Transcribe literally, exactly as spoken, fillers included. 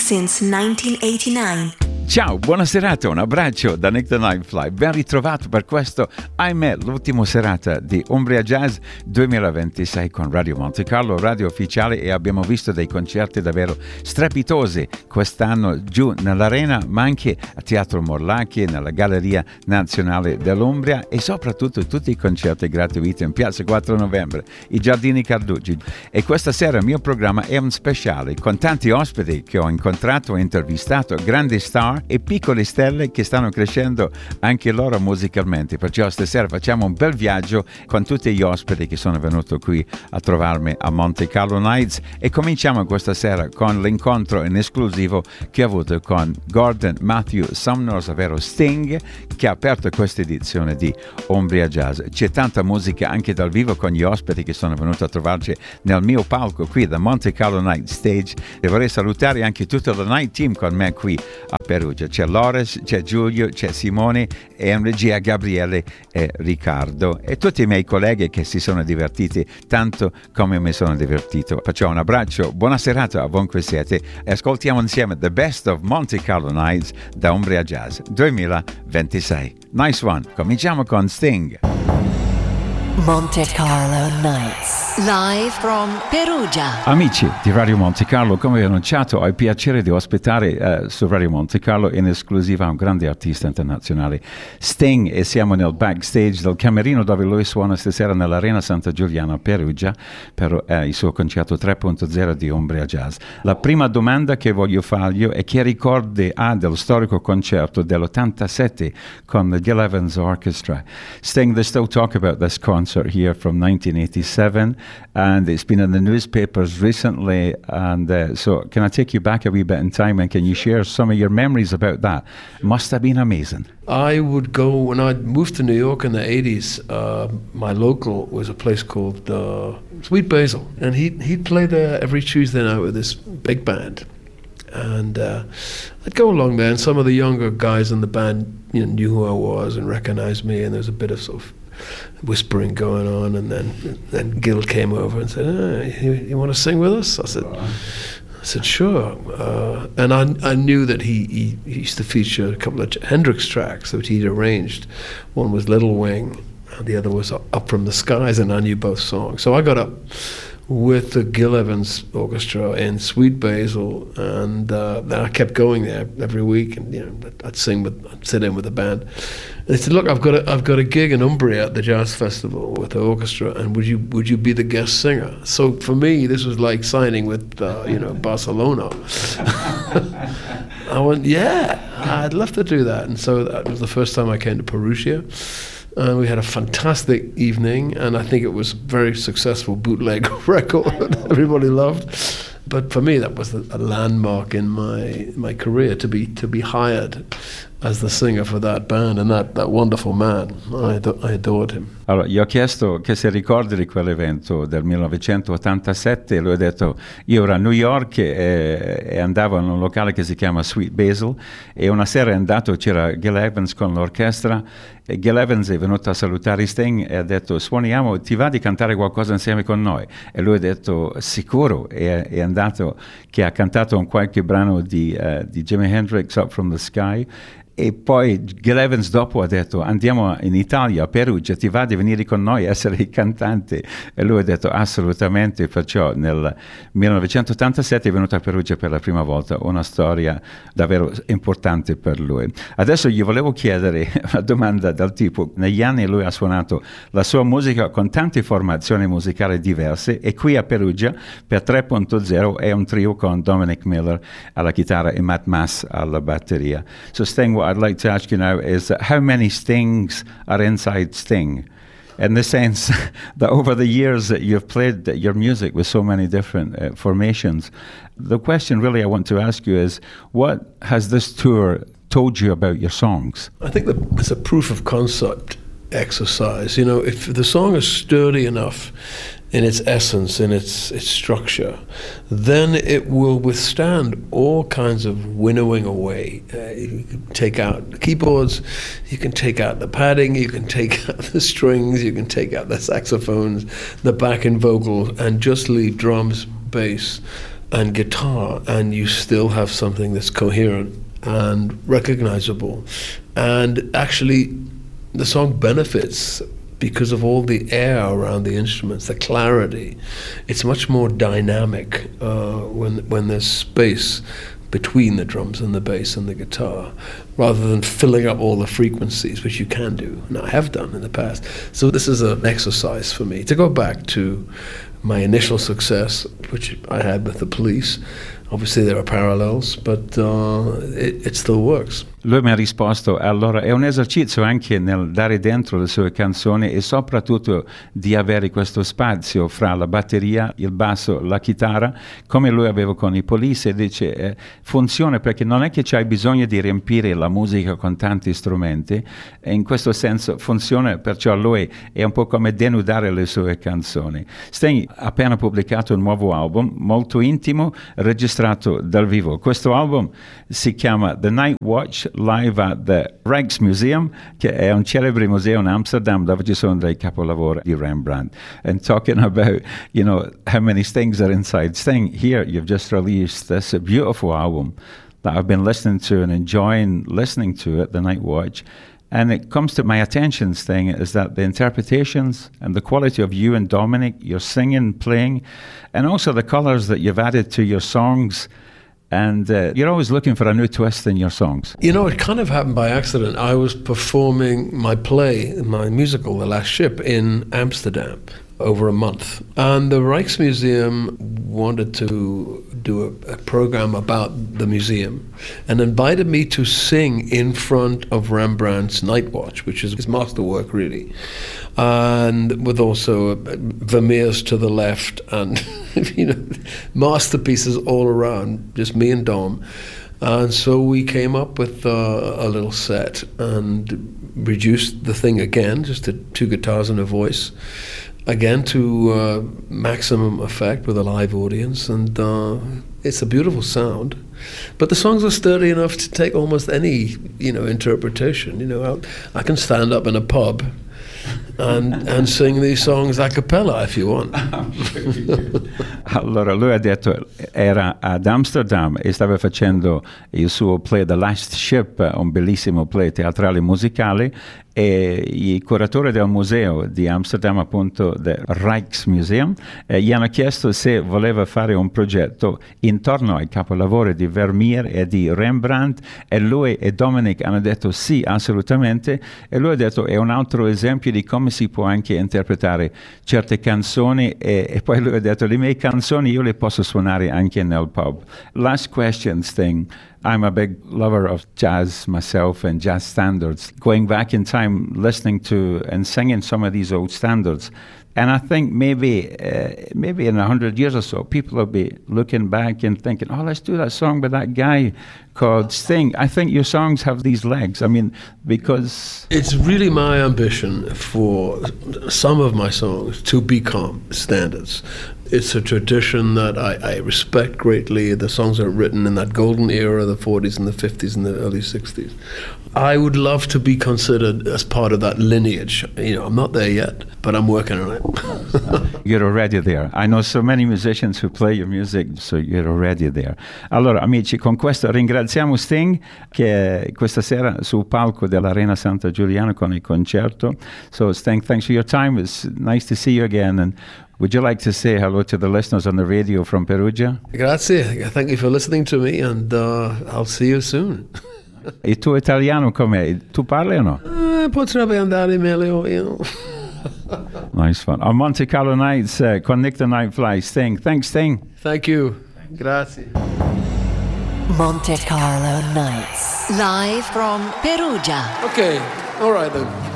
since nineteen eighty-nine. Ciao, buona serata, un abbraccio da Nick the Nightfly. Ben ritrovato per questo, ahimè, l'ultima serata di Umbria Jazz duemilaventisei con Radio Monte Carlo, radio ufficiale, e abbiamo visto dei concerti davvero strepitosi quest'anno giù nell'Arena, ma anche a Teatro Morlacchi, nella Galleria Nazionale dell'Umbria e soprattutto tutti i concerti gratuiti in Piazza quattro Novembre, i Giardini Carducci. E questa sera il mio programma è un speciale con tanti ospiti che ho incontrato e intervistato, grandi star e piccole stelle che stanno crescendo anche loro musicalmente. Perciò stasera facciamo un bel viaggio con tutti gli ospiti che sono venuti qui a trovarmi a Monte Carlo Nights, e cominciamo questa sera con l'incontro in esclusivo che ho avuto con Gordon Matthew Sumner, ovvero Sting, che ha aperto questa edizione di Umbria Jazz. C'è tanta musica anche dal vivo con gli ospiti che sono venuti a trovarci nel mio palco qui da Monte Carlo Night Stage, e vorrei salutare anche tutto il night team con me qui a Perugia. C'è Loris, c'è Giulio, c'è Simone, e in regia Gabriele e Riccardo, e tutti i miei colleghi che si sono divertiti tanto come mi sono divertito. Faccio un abbraccio, buona serata ovunque siete, e ascoltiamo insieme The Best of Monte Carlo Nights da Umbria Jazz duemilaventisei. Nice one, cominciamo con Sting. Monte Carlo Nights, live from Perugia. Amici di Radio Monte Carlo, come annunciato, ho il piacere di ospitare uh, su Radio Monte Carlo in esclusiva un grande artista internazionale, Sting, e siamo nel backstage del camerino dove lui suona stasera nell'Arena Santa Giuliana a Perugia per uh, il suo concerto tre punto zero di Umbria Jazz. La prima domanda che voglio fargli è che ricordi ha del storico concerto dell'ottantasette con the Gil Evans Orchestra. Sting, there's still talk about this concert here from nineteen eighty-seven, and it's been in the newspapers recently, and uh, so can I take you back a wee bit in time, and can you share some of your memories about that? It must have been amazing. I would go, when I moved to New York in the eighties, uh, my local was a place called uh, Sweet Basil, and he'd, he'd play there every Tuesday night with this big band. And uh, I'd go along there, and some of the younger guys in the band, you know, knew who I was and recognized me, and there was a bit of sort of whispering going on, and then then Gil came over and said, oh, you, you want to sing with us? I said, I said sure. Uh, and I I knew that he, he, he used to feature a couple of Hendrix tracks that he'd arranged. One was Little Wing, and the other was Up From the Skies, and I knew both songs. So I got up with the Gil Evans Orchestra in Sweet Basil, and uh, then I kept going there every week, and you know, I'd sing with, I'd sit in with the band. And they said, "Look, I've got a, I've got a gig in Umbria at the Jazz Festival with the orchestra, and would you would you be the guest singer?" So for me, this was like signing with uh, you know Barcelona. I went, "Yeah, I'd love to do that," and so that was the first time I came to Perugia. And we had a fantastic evening, and I think it was a very successful bootleg record that everybody loved. But for me, that was a landmark in my my career, to be to be hired as the singer for that band, and that, that wonderful man. I, ado- I adored him. Allora, gli ho chiesto che se ricordi di quell'evento del millenovecentottantasette, e lui ha detto, io ero a New York e, e andavo in un locale che si chiama Sweet Basil, e una sera è andato, c'era Gil Evans con l'orchestra, e Gil Evans è venuto a salutare Sting e ha detto, suoniamo, ti va di cantare qualcosa insieme con noi? E lui ha detto, sicuro, e è andato, che ha cantato un qualche brano di, uh, di Jimi Hendrix, Up From the Sky. E poi Gil Evans dopo ha detto, andiamo in Italia, a Perugia, ti va di venire con noi a essere il cantante? E lui ha detto assolutamente. Perciò nel millenovecentottantasette è venuto a Perugia per la prima volta, una storia davvero importante per lui. Adesso gli volevo chiedere una domanda del tipo, negli anni lui ha suonato la sua musica con tante formazioni musicali diverse, e qui a Perugia per tre punto zero è un trio con Dominic Miller alla chitarra e Matt Mass alla batteria. So Sting, what I'd like to ask you now is uh, how many Stings are inside Sting? In the sense that over the years that you've played your music with so many different uh, formations, the question really I want to ask you is, what has this tour told you about your songs? I think that it's a proof of concept exercise. You know, if the song is sturdy enough in its essence, in its its structure, then it will withstand all kinds of winnowing away. Uh, you can take out the keyboards, you can take out the padding, you can take out the strings, you can take out the saxophones, the backing vocals, and just leave drums, bass, and guitar, and you still have something that's coherent and recognizable. And actually, the song benefits because of all the air around the instruments, the clarity. It's much more dynamic uh, when when there's space between the drums and the bass and the guitar, rather than filling up all the frequencies, which you can do, and I have done in the past. So this is an exercise for me to go back to my initial success, which I had with the Police. Obviously there are parallels, but uh, it, it still works. Lui mi ha risposto, allora è un esercizio anche nel dare dentro le sue canzoni e soprattutto di avere questo spazio fra la batteria, il basso, la chitarra, come lui aveva con i Police, e dice eh, funziona perché non è che c'hai bisogno di riempire la musica con tanti strumenti, e in questo senso funziona, perciò lui è un po' come denudare le sue canzoni. Sting ha appena pubblicato un nuovo album molto intimo, registrato dal vivo. Questo album si chiama The Night Watch Live at the Rijksmuseum, che è un celebre museo in Amsterdam dove ci sono dei capolavori di Rembrandt. And talking about, you know, how many Stings are inside. Sting, here you've just released this beautiful album that I've been listening to and enjoying listening to it, The Night Watch. And it comes to my attention, Sting, is that the interpretations and the quality of you and Dominic, your singing, playing, and also the colours that you've added to your songs. And uh, you're always looking for a new twist in your songs. You know, it kind of happened by accident. I was performing my play, my musical, The Last Ship, in Amsterdam over a month. And the Rijksmuseum wanted to do a, a program about the museum and invited me to sing in front of Rembrandt's Night Watch, which is his masterwork, really. And with also Vermeers to the left and, you know, masterpieces all around, just me and Dom. And so we came up with uh, a little set and reduced the thing again, just to two guitars and a voice, again to uh, maximum effect with a live audience, and uh, it's a beautiful sound. But the songs are sturdy enough to take almost any, you know, interpretation. You know, I'll, I can stand up in a pub and, and sing these songs a cappella if you want. Allora, lui ha detto era ad Amsterdam e stava facendo il suo play The Last Ship, un bellissimo play teatrale musicale, e i curatori del museo di Amsterdam, appunto del Rijksmuseum, eh, gli hanno chiesto se voleva fare un progetto intorno ai capolavori di Vermeer e di Rembrandt, e lui e Dominic hanno detto sì, assolutamente, e lui ha detto è un altro esempio di come si può anche interpretare certe canzoni, e, e poi lui ha detto le mie canzoni io le posso suonare anche nel pub. Last question, Sting. I'm a big lover of jazz myself and jazz standards. Going back in time, listening to and singing some of these old standards, and I think maybe uh, maybe in a hundred years or so, people will be looking back and thinking, "Oh, let's do that song by that guy called Sting." I think your songs have these legs. I mean, because it's really my ambition for some of my songs to become standards. It's a tradition that I, I respect greatly. The songs are written in that golden era, the forties and the fifties and the early sixties. I would love to be considered as part of that lineage. You know, I'm not there yet, but I'm working on it. You're already there. I know so many musicians who play your music, so you're already there. Allora, amici, con questo ringraziamo Sting, che è questa sera sul palco dell'Arena Santa Giuliana con il concerto. So, Sting, thanks for your time. It's nice to see you again. And would you like to say hello to the listeners on the radio from Perugia? Grazie. Thank you for listening to me, and uh, I'll see you soon. Il tuo italiano com'è? Tu parli o no? Eh, potrebbe andare meglio, you know. Nice one. On Monte Carlo Nights uh, con Nick the Nightfly. Sting. Thanks, Sting. Thank you. Grazie. Monte Carlo Nights. Live from Perugia. Okay. All right then.